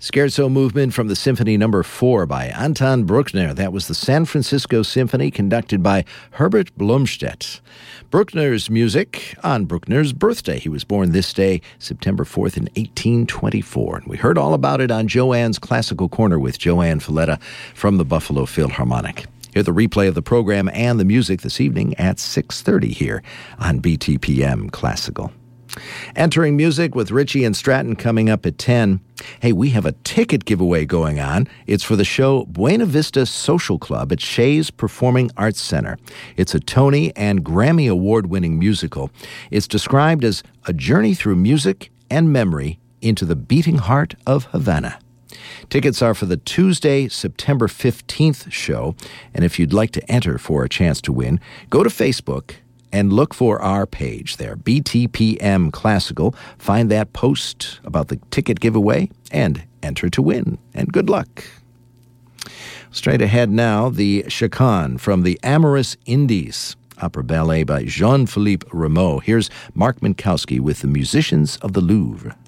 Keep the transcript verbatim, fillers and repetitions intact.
Scherzo movement from the Symphony Number four by Anton Bruckner. That was the San Francisco Symphony conducted by Herbert Blomstedt. Bruckner's music on Bruckner's birthday. He was born this day, September fourth in eighteen twenty-four. And we heard all about it on Joanne's Classical Corner with Joanne Falletta from the Buffalo Philharmonic. Hear the replay of the program and the music this evening at six thirty here on B T P M Classical. Entering music with Richie and Stratton coming up at ten. Hey, we have a ticket giveaway going on. It's for the show Buena Vista Social Club at Shays Performing Arts Center. It's a Tony and Grammy Award-winning musical. It's described as a journey through music and memory into the beating heart of Havana. Tickets are for the Tuesday, September fifteenth show, and if you'd like to enter for a chance to win, go to Facebook and look for our page there, B T P M Classical. Find that post about the ticket giveaway and enter to win. And good luck. Straight ahead now, the Chaconne from the Amorous Indies, opera ballet by Jean-Philippe Rameau. Here's Mark Minkowski with the Musicians of the Louvre.